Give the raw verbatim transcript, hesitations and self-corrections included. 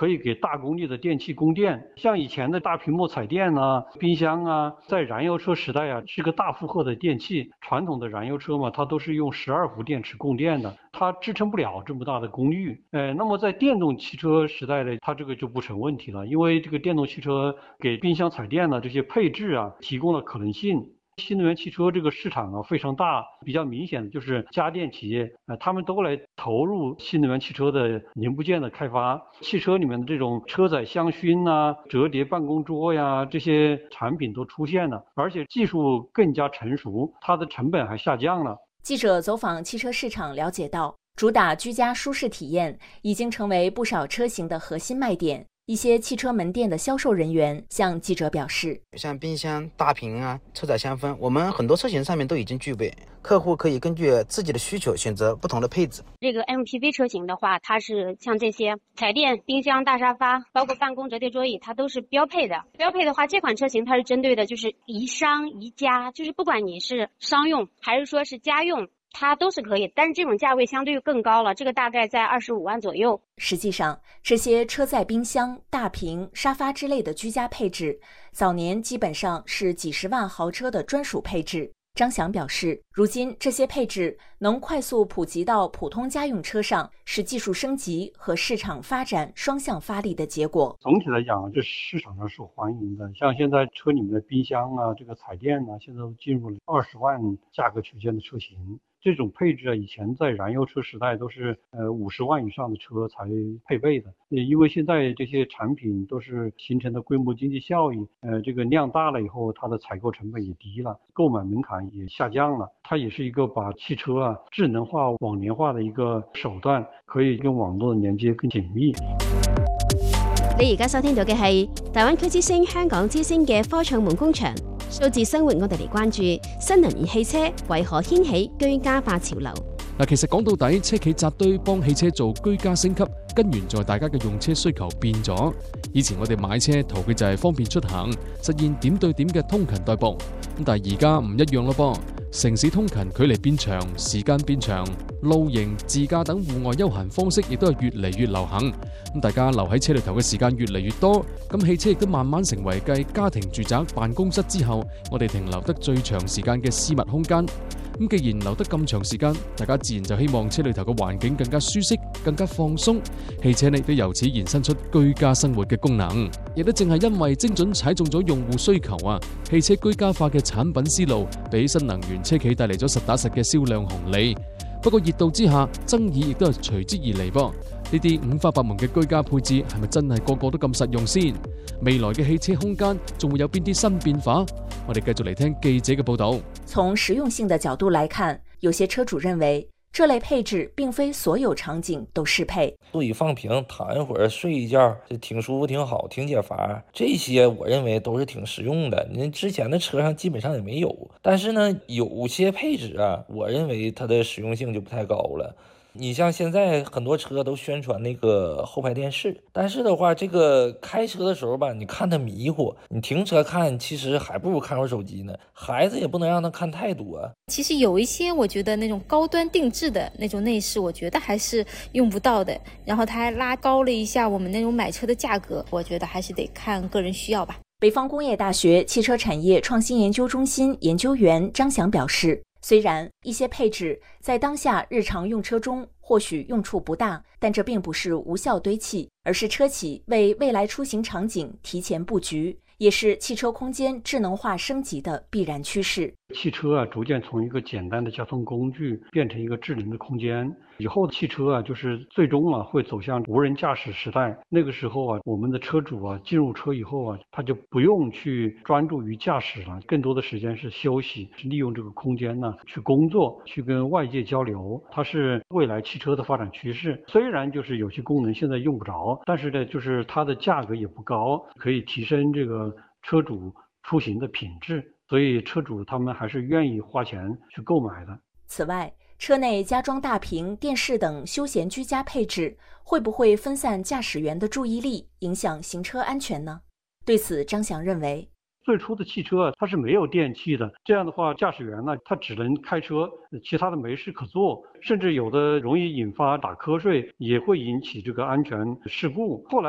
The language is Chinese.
可以给大功率的电器供电。像以前的大屏幕彩电啊、冰箱啊，在燃油车时代啊，是个大负荷的电器。传统的燃油车嘛，它都是用十二伏电池供电的，它支撑不了这么大的功率。呃，那么在电动汽车时代呢，它这个就不成问题了，因为这个电动汽车给冰箱、彩电呢这些配置啊，提供了可能性。新能源汽车这个市场啊非常大，比较明显的就是家电企业，呃，他们都来投入新能源汽车的零部件的开发。汽车里面的这种车载香薰呐、折叠办公桌呀，这些产品都出现了，而且技术更加成熟，它的成本还下降了。 记者走访汽车市场了解到，主打居家舒适体验已经成为不少车型的核心卖点。一些汽车门店的销售人员向记者表示， 像冰箱、大屏啊、车载香氛，我们很多车型上面都已经具备，客户可以根据自己的需求选择不同的配置。 这个 M P V 车型的话，它是像这些彩电、冰箱、大沙发，包括办公折叠桌椅，它都是标配的。标配的话，这款车型它是针对的就是宜商宜家，就是不管你是商用还是说是家用，它都是可以，但是这种价位相对更高了，这个大概在二十五万左右。 实际上，这些车载冰箱、大屏、沙发之类的居家配置，早年基本上是几十万豪车的专属配置。张翔表示，如今这些配置能快速普及到普通家用车上，是技术升级和市场发展双向发力的结果。 总体来讲，这市场上受欢迎的，像现在车里面的冰箱啊，这个彩电啊，现在都进入了二十万价格区间的车型。这种配置啊，以前在燃油车时代都是呃五十万以上的车才配备的。因为现在这些产品都是形成的规模经济效益，呃，这个量大了以后，它的采购成本也低了，购买门槛也下降了。它也是一个把汽车啊智能化、网联化的一个手段，可以跟网络的連接更緊密。 你而家收聽到嘅係大灣區之星香港之星嘅科創門工場。數字生活，我哋嚟關注新能源汽車為何掀起居家化潮流。 嗱，其實講到底，車企紮堆幫汽車做居家升級，根源在大家嘅用車需求變咗。以前我哋買車圖嘅就係方便出行，實現點對點嘅通勤代步。咁但係而家唔一樣咯噃，城市通勤距離變長，時間變長，露營、自駕等戶外休閒方式亦都係越嚟越流行。咁大家留喺車裏頭嘅時間越嚟越多，咁汽車亦都慢慢成為繼家庭住宅、辦公室之後，我哋停留得最長時間嘅私密空間。咁既然留得咁長時間，大家自然就希望車裏頭嘅環境更加舒適、更加放鬆。汽車呢亦都由此延伸出居家生活嘅功能，亦都正係因為精準踩中咗用戶需求啊，汽車居家化嘅產品思路，俾新能源車企帶嚟咗實打實嘅銷量紅利。不過熱度之下，爭議亦都係隨之而嚟噃。呢啲五花八門嘅居家配置係咪真係個個都咁實用先？未來嘅汽車空間仲會有邊啲新變化？我哋繼續嚟聽記者嘅報導。 從實用性的角度來看，有些車主認為這類配置並非所有場景都適配。 座椅放平，躺一會兒，睡一覺，就挺舒服、挺好、挺解乏。這些我認為都是挺實用的。你之前的車上基本上也沒有。但是呢，有些配置啊，我認為它的實用性就不太高了。你像現在很多車都宣傳那個後排電視，但是的話，這個開車的時候吧，你看它迷糊，你停車看，其實還不如看會兒手機呢。孩子也不能讓他看太多。 其實有一些我覺得那種高端定制的那種內飾，我覺得還是用不到的。然後它還拉高了一下我們那種買車的價格，我覺得還是得看個人需要吧。 北方工業大學汽車產業創新研究中心研究員張翔表示，雖然一些配置在當下日常用車中或許用處不大，但這並不是無效堆砌，而是車企為未來出行場景提前佈局，也是汽車空間智能化升級的必然趨勢。 汽車啊，逐漸從一個簡單的交通工具變成一個智能的空間。以後的汽車啊，就是最終啊會走向無人駕駛時代。那個時候啊，我們的車主啊進入車以後啊，他就不用去專注於駕駛了，更多的時間是休息，是利用這個空間呢去工作，去跟外界交流。它是未來汽車的發展趨勢。雖然就是有些功能現在用不着，但是呢，就是它的價格也不高，可以提升這個車主出行的品質。所以車主他們還是願意花錢去購買的。 此外，車內加裝大屏、電視等休閒居家配置，會不會分散駕駛員的注意力，影響行車安全呢？對此，張翔認為， 最初的汽車它是沒有電器的，這樣的話，駕駛員呢，他只能開車，其他的沒事可做，甚至有的容易引發打瞌睡，也會引起這個安全事故。後來